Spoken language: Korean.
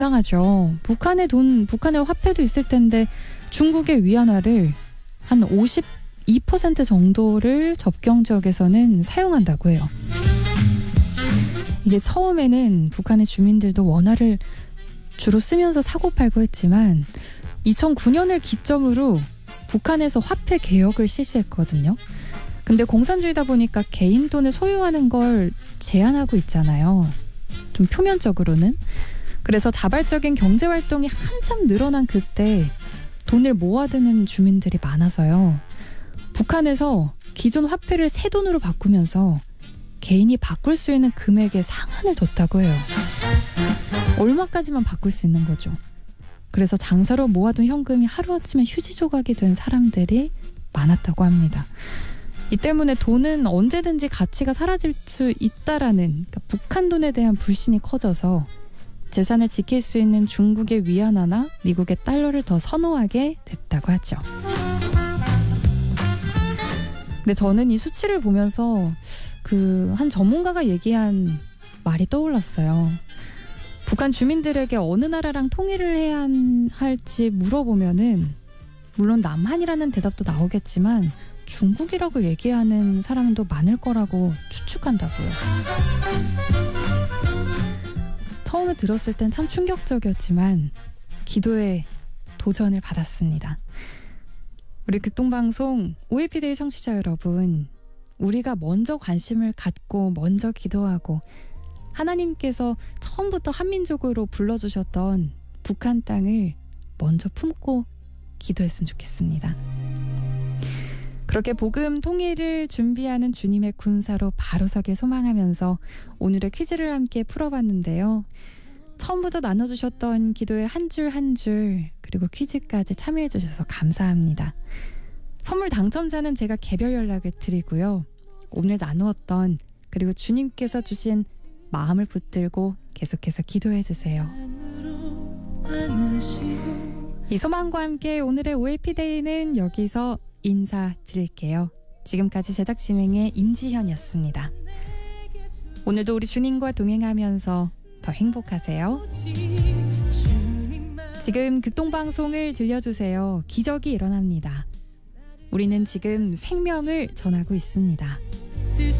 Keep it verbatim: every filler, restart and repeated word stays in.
이상하죠. 북한의 돈, 북한의 화폐도 있을 텐데 중국의 위안화를 한 오십이 퍼센트 정도를 접경 지역에서는 사용한다고 해요. 이게 처음에는 북한의 주민들도 원화를 주로 쓰면서 사고팔고 했지만 이천구 년을 기점으로 북한에서 화폐 개혁을 실시했거든요. 근데 공산주의다 보니까 개인 돈을 소유하는 걸 제한하고 있잖아요. 좀 표면적으로는. 그래서 자발적인 경제활동이 한참 늘어난 그때 돈을 모아두는 주민들이 많아서요. 북한에서 기존 화폐를 새 돈으로 바꾸면서 개인이 바꿀 수 있는 금액의 상한을 뒀다고 해요. 얼마까지만 바꿀 수 있는 거죠. 그래서 장사로 모아둔 현금이 하루아침에 휴지 조각이 된 사람들이 많았다고 합니다. 이 때문에 돈은 언제든지 가치가 사라질 수 있다라는, 그러니까 북한 돈에 대한 불신이 커져서 재산을 지킬 수 있는 중국의 위안화나 미국의 달러를 더 선호하게 됐다고 하죠. 근데 저는 이 수치를 보면서 그 한 전문가가 얘기한 말이 떠올랐어요. 북한 주민들에게 어느 나라랑 통일을 해야 할지 물어보면은 물론 남한이라는 대답도 나오겠지만 중국이라고 얘기하는 사람도 많을 거라고 추측한다고요. 처음에 들었을 땐 참 충격적이었지만 기도의 도전을 받았습니다. 우리 극동방송 오에이피데이 청취자 여러분, 우리가 먼저 관심을 갖고 먼저 기도하고 하나님께서 처음부터 한민족으로 불러주셨던 북한 땅을 먼저 품고 기도했으면 좋겠습니다. 그렇게 복음 통일을 준비하는 주님의 군사로 바로 서길 소망하면서 오늘의 퀴즈를 함께 풀어봤는데요. 처음부터 나눠주셨던 기도의 한 줄 한 줄 그리고 퀴즈까지 참여해주셔서 감사합니다. 선물 당첨자는 제가 개별 연락을 드리고요. 오늘 나누었던 그리고 주님께서 주신 마음을 붙들고 계속해서 기도해주세요. 이 소망과 함께 오늘의 오에이피데이는 여기서 인사드릴게요. 지금까지 제작 진행의 임지현이었습니다. 오늘도 우리 주님과 동행하면서 더 행복하세요. 지금 극동방송을 들려주세요. 기적이 일어납니다. 우리는 지금 생명을 전하고 있습니다.